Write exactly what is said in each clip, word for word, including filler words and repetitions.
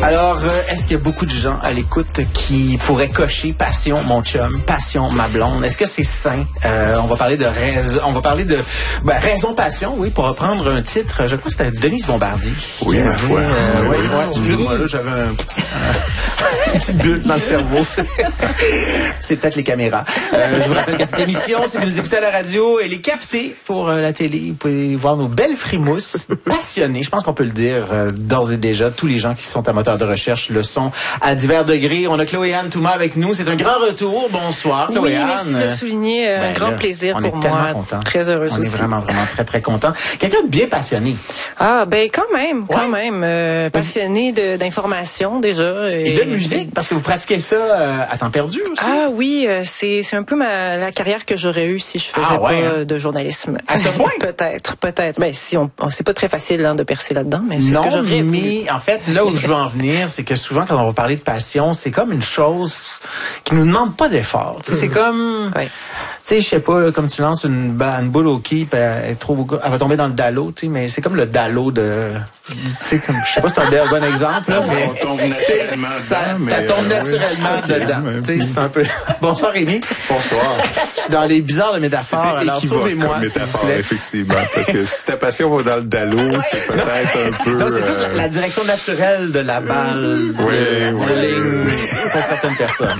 Alors, euh, est-ce qu'il y a beaucoup de gens à l'écoute qui pourraient cocher passion mon chum, passion ma blonde? Est-ce que c'est sain? Euh, on va parler de raison, on va parler de ben, raison passion, oui, pour reprendre un titre. Je crois que c'était Denise Bombardier. Oui, ma foi. Euh, oui, oui, ouais, excuse-moi, là, j'avais un, un, une petite bulle dans le cerveau. C'est peut-être les caméras. Euh, je vous rappelle que cette émission, si vous nous écoutez à la radio, elle est captée pour euh, la télé. Vous pouvez voir nos belles frimouses, passionnées. Je pense qu'on peut le dire euh, d'ores et déjà. Tous les gens qui sont amateurs de recherche le sont à divers degrés. On a Chloé-Anne Touma avec nous. C'est un grand retour. Bonsoir, Chloé-Anne. Oui, merci de le souligner. Un ben grand là, plaisir pour moi. Content. Très heureuse on aussi. On est vraiment, vraiment très, très content. Quelqu'un de bien passionné. Ah, ben quand même, quand ouais. même. Euh, passionné de, d'information déjà. Et, et de musique, parce que vous pratiquez ça euh, à temps perdu aussi. Ah oui, euh, c'est, c'est un peu ma, la carrière que j'aurais eue si je faisais ah, ouais, pas hein? de journalisme. À ce point? Peut-être, peut-être. Ben, si on, on c'est pas très facile hein, de percer là-dedans, mais c'est non, ce que j'aurais mais voulu. En fait, là où je veux en venir, c'est que souvent, quand on va parler de passion, c'est comme une chose qui nous demande pas d'effort. Tu sais, mmh. C'est comme... Ouais. Tu sais, je sais pas, là, comme tu lances une, ba- une boule au quai, elle, est trop, elle va tomber dans le dallo, tu sais, mais c'est comme le dallo de... Tu sais, comme, je sais pas si c'est un bon exemple, là, mais... On tombe naturellement ça, dedans, mais... Ça tombe euh, naturellement oui. dedans. Tu sais, c'est un peu... Bonsoir, Rémi. Bonsoir. Je suis dans les bizarres de métaphores, C'était alors sauvez-moi, métaphore, effectivement, parce que si ta passion va dans le dallo, c'est peut-être un peu... Non, c'est plus euh... la, la direction naturelle de la balle, oui, de, oui, de ligne, oui. pour certaines personnes.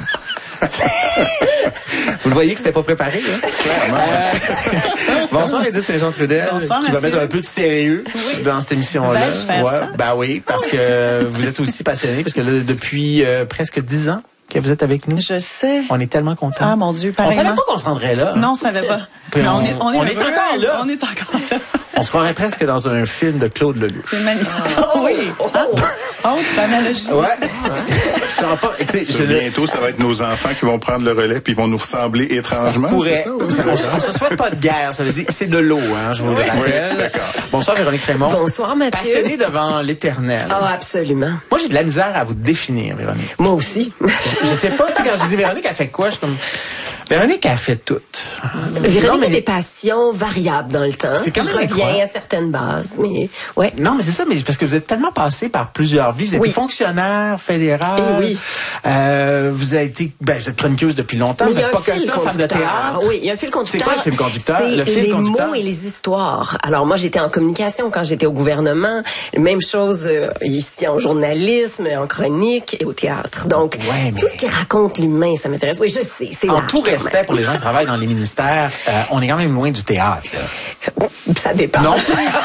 Vous le voyez que c'était pas préparé, hein? Clairement. Euh, bonsoir Edith Saint-Jean-Trudel. Bonsoir, qui va mettre un peu de sérieux oui. dans cette émission-là. Ben, je fais ouais, ça. Ben oui, parce que vous êtes aussi passionné, parce que là, depuis euh, presque dix ans que vous êtes avec nous. Je sais. On est tellement contents. Ah mon Dieu, pareillement. On savait pareillement. pas qu'on se rendrait là. Non, on savait pas. Mais on, on, est, on, est, on est encore là. On est encore là. On se croirait presque dans un film de Claude Lelouch. C'est magnifique. Oh, oui. Oh, oh analogie. Ouais. Je pas, écoutez, ça, je bientôt, ça va être nos enfants qui vont prendre le relais puis ils vont nous ressembler étrangement. Ça pourrait. C'est ça, on, on se souhaite pas de guerre. Ça veut dire c'est de l'eau, hein, je vous le rappelle. Oui, bonsoir Véronique Raymond. Bonsoir Mathieu. Passionné devant l'éternel. Ah, oh, absolument. Moi, j'ai de la misère à vous définir, Véronique. Moi aussi. Je, je sais pas, tu sais, quand je dis Véronique, elle fait quoi? Je suis comme... Véronique a fait tout. Véronique non, mais... a des passions variables dans le temps. C'est quand même revient à certaines bases, mais ouais. Non, mais c'est ça, mais parce que vous êtes tellement passé par plusieurs vies. Vous êtes oui. fonctionnaire fédéral. Et oui. Euh, vous avez été, ben, vous êtes chroniqueuse depuis longtemps. Mais vous n'êtes pas que ça, femme de théâtre. Oui, il y a un fil conducteur. C'est quoi le fil conducteur? C'est le fil les conducteur? mots et les histoires. Alors moi, j'étais en communication quand j'étais au gouvernement. Même chose euh, ici en journalisme, en chronique et au théâtre. Donc, ouais, mais... tout ce qui raconte l'humain, ça m'intéresse. Oui, je sais. C'est en large, tout respect pour les gens qui travaillent dans les ministères, euh, on est quand même loin du théâtre. Là. Ça dépend. Non.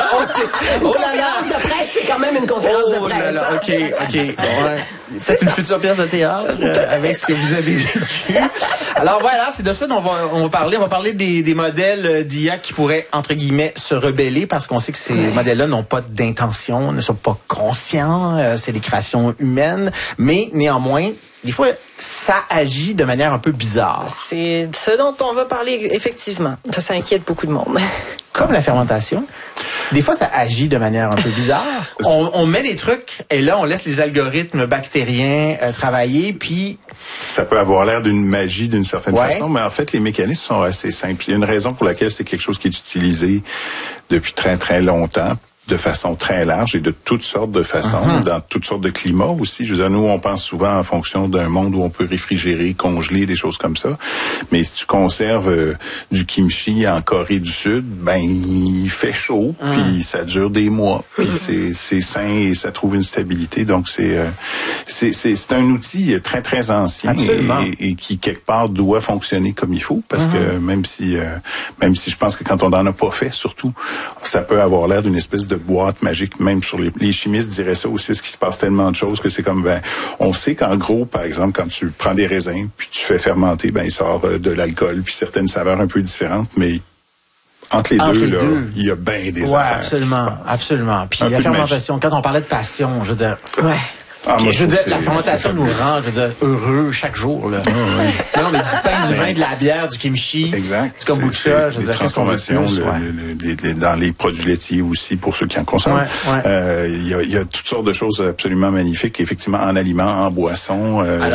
Une oh conférence de presse, c'est quand même une conférence oh de presse. Là là, OK, OK. Ouais. C'est une future pièce de théâtre euh, avec ce que vous avez vécu. Alors voilà, c'est de ça dont on va, on va parler. On va parler des, des modèles d'I A qui pourraient, entre guillemets, se rebeller parce qu'on sait que ces ouais. modèles-là n'ont pas d'intention, ne sont pas conscients. Euh, c'est des créations humaines. Mais néanmoins, des fois, ça agit de manière un peu bizarre. C'est ce dont on va parler, effectivement. Ça, ça inquiète beaucoup de monde. Comme la fermentation. Des fois, ça agit de manière un peu bizarre. On, on met des trucs et là, on laisse les algorithmes bactériens euh, travailler, puis... Ça peut avoir l'air d'une magie d'une certaine ouais. façon, mais en fait, les mécanismes sont assez simples. Il y a une raison pour laquelle c'est quelque chose qui est utilisé depuis très, très longtemps, de façon très large et de toutes sortes de façons, uh-huh. dans toutes sortes de climats aussi. Je veux dire, nous, on pense souvent en fonction d'un monde où on peut réfrigérer, congeler, des choses comme ça. Mais si tu conserves euh, du kimchi en Corée du Sud, ben il fait chaud, uh-huh. puis ça dure des mois, puis uh-huh. c'est c'est sain et ça trouve une stabilité. Donc c'est euh, c'est c'est c'est un outil très très ancien et, et qui quelque part doit fonctionner comme il faut, parce uh-huh. que même si euh, même si je pense que quand on n'en a pas fait, surtout, ça peut avoir l'air d'une espèce de boîte magique, même sur les, les chimistes diraient ça aussi, parce qu'il se passe tellement de choses que c'est comme, ben, on sait qu'en gros, par exemple, quand tu prends des raisins, puis tu fais fermenter, ben, il sort de l'alcool, puis certaines saveurs un peu différentes, mais entre les entre deux, les là, deux. il y a bien des ouais, affaires. Absolument, absolument. Puis un la fermentation, quand on parlait de passion, je veux dire... Ouais. Ah, moi, je veux dire, c'est, la fermentation nous rend, je veux dire, heureux chaque jour, là. Oh, oui. Non, mais du pain, du vin, de la bière, du kimchi, exact. du kombucha, je veux dire, qu'est-ce qu'on veut plus? Le, ouais. le, le, les, dans les produits laitiers aussi, pour ceux qui en consomment. Ouais, ouais. Euh, il y a, il y a toutes sortes de choses absolument magnifiques, effectivement, en aliments, en boissons. Euh,